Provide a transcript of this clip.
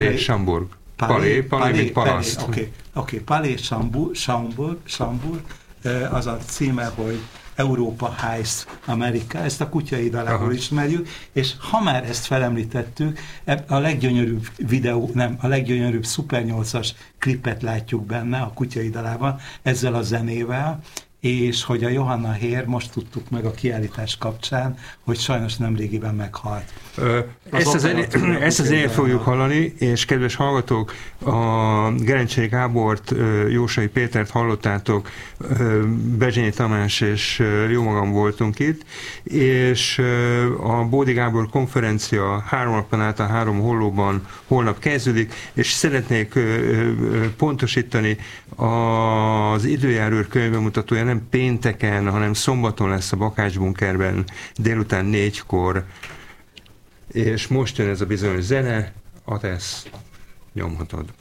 Chambord. Palais, mint paraszt. Oké. Palais Chambord, az a címe, hogy Európa Heist Amerika, ezt a Kutyai dalából ismerjük, és ha már ezt felemlítettük, a leggyönyörűbb a leggyönyörűbb Super 8-as klipet látjuk benne a Kutyai dalában, ezzel a zenével, és hogy a Johanna Heer, most tudtuk meg a kiállítás kapcsán, hogy sajnos nemrégiben meghalt. Ezt az zenét fogjuk hallani, és kedves hallgatók, a Gerencsei Gábort, Jósai Pétert hallottátok, Bezsényi Tamás és jómagam voltunk itt, és a Bódi Gábor konferencia 3 napon át a 3 hollóban holnap kezdődik, és szeretnék pontosítani, az időjárőr könyvbemutatója nem pénteken, hanem szombaton lesz a Bakács bunkerben délután 4-kor, és most jön ez a bizonyos zene, Atesz, nyomhatod.